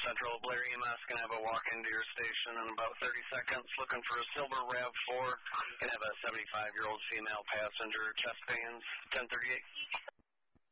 Central. Blair EMS can have a walk into your station in about 30 seconds looking for a silver RAV4. Can have a 75-year-old female passenger, chest pains, 1038.